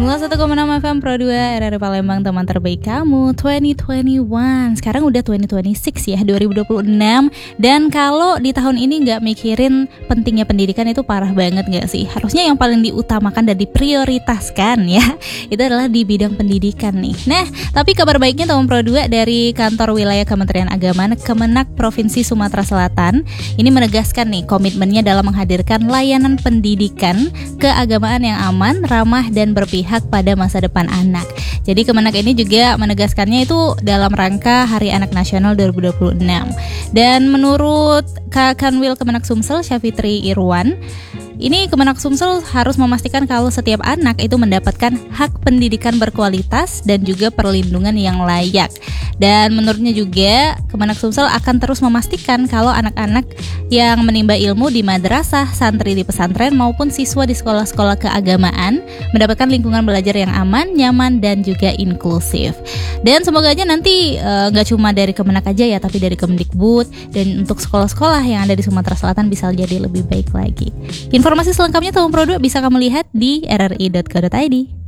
101,6 FM Pro 2 RRI Palembang, teman terbaik kamu 2021. Sekarang udah 2026 ya, 2026. Dan kalau di tahun ini gak mikirin pentingnya pendidikan itu parah banget gak sih? Harusnya yang paling diutamakan dan diprioritaskan ya, itu adalah di bidang pendidikan nih. Nah, tapi kabar baiknya teman Pro 2 dari kantor wilayah Kementerian Agama Kemenak Provinsi Sumatera Selatan ini menegaskan nih komitmennya dalam menghadirkan layanan pendidikan keagamaan yang aman, ramah dan berpihak pada masa depan anak. Jadi Kemenak ini juga menegaskannya itu dalam rangka Hari Anak Nasional 2026. Dan menurut Kak Kanwil Kemenak Sumsel Syafitri Irwan, ini Kemenak Sumsel harus memastikan kalau setiap anak itu mendapatkan hak pendidikan berkualitas dan juga perlindungan yang layak. Dan menurutnya juga Kemenak Sumsel akan terus memastikan kalau anak-anak yang menimba ilmu di madrasah, santri di pesantren maupun siswa di sekolah-sekolah keagamaan mendapatkan lingkungan belajar yang aman, nyaman dan juga inklusif. Dan semoga aja nanti gak cuma dari Kemenak aja ya, tapi dari Kemdikbud dan untuk sekolah-sekolah yang ada di Sumatera Selatan bisa jadi lebih baik lagi. Informasi selengkapnya Tahun Pro 2 bisa kamu lihat di rri.co.id.